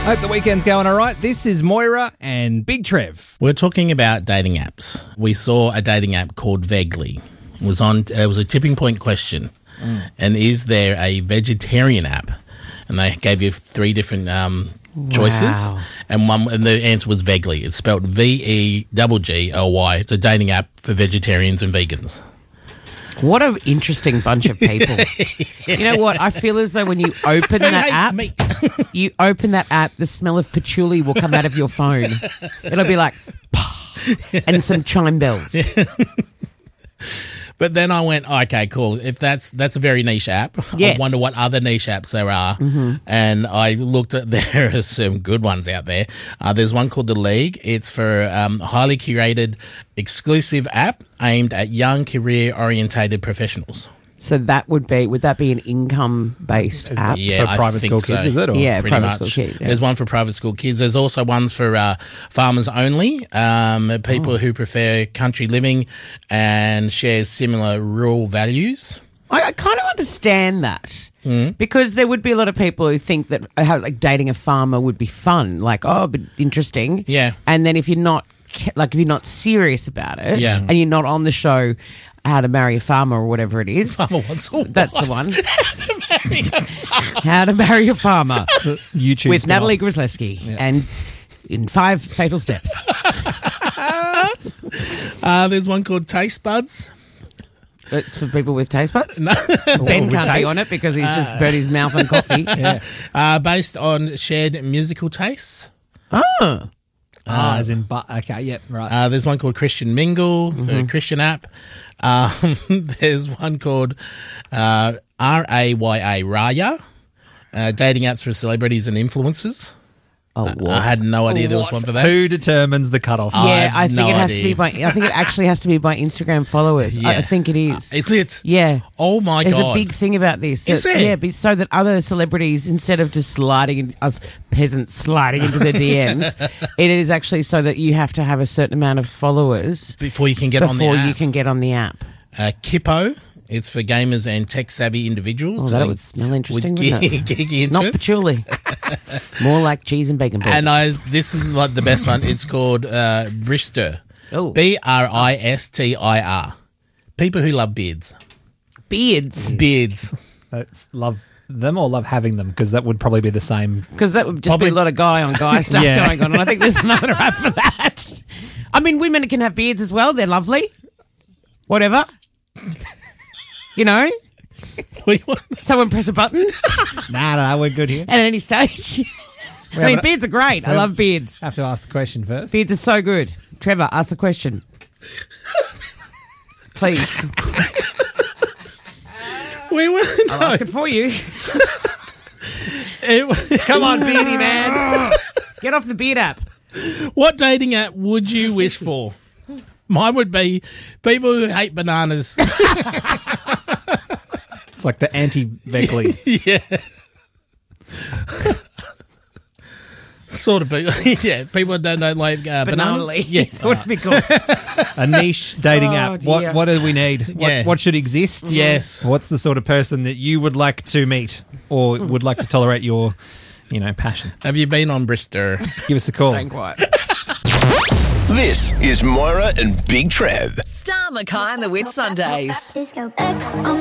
Hope the weekend's going all right. This is Moira and Big Trev. We're talking about dating apps. We saw a dating app called Vegly. It was a tipping point question. And is there a vegetarian app? And they gave you 3 different choices. And the answer was Vegly. It's spelled VEGGLY. It's a dating app for vegetarians and vegans. What an interesting bunch of people. You know what? I feel as though when you open that app, you open that app, the smell of patchouli will come out of your phone. It'll be like, and some chime bells. But then I went, okay, cool. If that's a very niche app, Yes. I wonder what other niche apps there are. And I looked at, there are some good ones out there. There's one called The League. It's for highly curated, exclusive app aimed at young, career-orientated professionals. So would that be an income-based app? Yeah, For private school kids, is it? Or? Yeah, pretty private much. school kids. Yeah. There's one for private school kids. There's also ones for farmers only, people who prefer country living and share similar rural values. I kind of understand that because there would be a lot of people who think that like dating a farmer would be fun, like but interesting. Yeah. And then if you're not serious about it, Yeah. and you're not on the show How to Marry a Farmer or whatever it is, Farmer Wants a that's the Wife. one. How to Marry a Farmer YouTube with spin-off. Natalie Grzelewski and in 5 fatal steps. There's one called Taste Buds. It's for people with taste buds. No. Ben with can't be taste. on it because he's just burnt his mouth on coffee. Based on shared musical tastes. As in, okay, yep, right. There's one called Christian Mingle, so a Christian app. There's one called RAYA, Raya, dating apps for celebrities and influencers. Oh, what? I had no idea there was one for that. Who determines the cutoff? Yeah, I I have think no it has to idea. be I think it actually has to be by Instagram followers. I Yeah. think it is. Is it? Yeah. Oh my There's God. a big thing about this. Is there? Yeah, so that other celebrities, instead of just us peasants sliding into their DMs, it is actually so that you have to have a certain amount of followers Before you can get on the before app. you can get on the app. Kippo, it's for gamers and tech-savvy individuals. Oh, that would smell interesting, With wouldn't it? geeky Not interests. patchouli. More like cheese and bacon balls. And this is like the best one. It's called Bristir. Oh. BRISTIR. People who love beards. Beards. Beards. That's love them or love having them? Because that would probably be the same. Because that would just Probably- be a lot of guy on guy stuff Yeah. going on. And I think there's another app for that. I mean, women can have beards as well. They're lovely. Whatever. You know? Someone press a button Nah, we're good here. at any stage. I mean, beards are great. I love beards. Have to ask the question first. Beards are so good. Trevor, ask the question. Please. I'll ask it for you. Come on, Beardy man. Get off the beard app. What dating app would you wish for? Mine would be people who hate bananas. It's like the anti-Beckley. Yeah. Sort of people. Yeah, people that don't like Banana bananas. leaves. Yeah. What would it be called? A niche dating Oh, app. dear. What do we need? Yeah. What should exist? Yes. What's the sort of person that you would like to meet or would like to tolerate your, passion? Have you been on Bristir? Give us a call. Staying quiet. This is Moira and Big Trev. Star Mackay and the Whit Sundays. Disco.